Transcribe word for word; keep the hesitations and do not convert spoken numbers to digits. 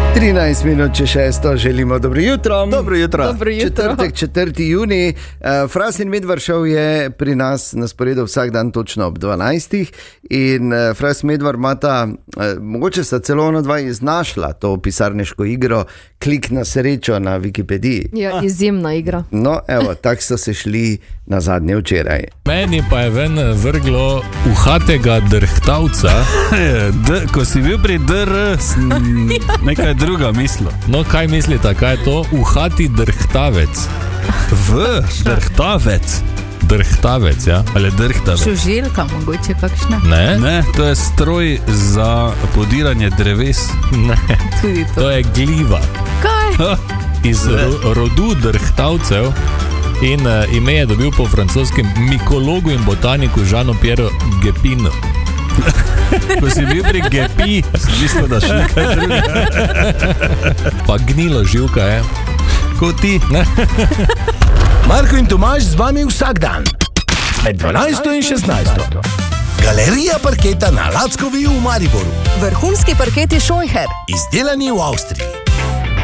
trinajst minut če šesto, želimo dobro jutro. Dobro jutro. Dobro jutro. Četrtek, četrti junij. Uh, Fras in Medvar šov je pri nas na sporedu vsak dan točno ob dvanajstih in uh, Fras Medvar imata, uh, mogoče sta celo ona dva iznašla to pisarniško igro Klik na srečo na Wikipediji. Ja, izjemna igra. No, evo, tak so se šli na zadnje včeraj. Meni pa je ven vrglo uhatega drhtavca. D, ko si bil pri D R, sem nekaj druga mislil. No, kaj mislite, kaj je to? Uhati drhtavec. V, drhtavec. Drhtavec, ja? Ali drhtavec? Žuželka, mogoče kakšna. Ne? Ne, to je stroj za podiranje dreves. Ne, Tudi to. to je gliva. Kaj? Iz ro, rodu drhtavcev in uh, ime je dobil po francoskem mikologu in botaniku Jeanu-Pierre Gepinu. Ko si bil pri Gepi, sem mislil, da še nekaj druga. Pa gnilo živka je. Ko ti. Marko in Tomaž z vami vsak dan med dvanajsto in šestnajsto. Galerija parketa na Lackovi v Mariboru. Vrhunski parketi Scheucher. Izdelani v Avstriji.